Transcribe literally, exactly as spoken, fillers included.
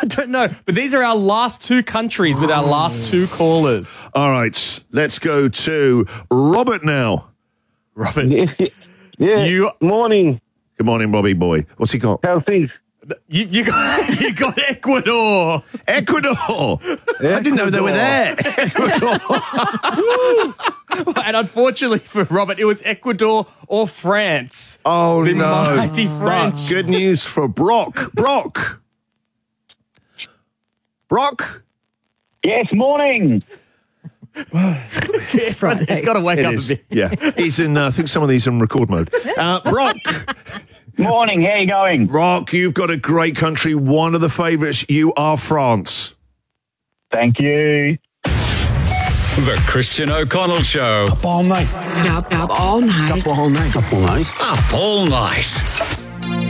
I don't know. But these are our last two countries with our last two callers. All right, let's go to Robert now. Robert. Yeah. You- Morning. Good morning, Robbie boy. What's he got? How's things? You, you, got, you got Ecuador. Ecuador. I didn't know they were there. And unfortunately for Robert, it was Ecuador or France. Oh, the no. mighty French. But good news for Brock. Brock. Brock. Yes, morning. It's Friday. He's got to wake It up is. a bit. Yeah. He's in, uh, I think some of these are in record mode. Uh, Brock. Morning, how you going? Brock, you've got a great country. One of the favourites. You are France. Thank you. The Christian O'Connell Show. Up all night. Up, up all night. Up all night. Up all night. Up all night.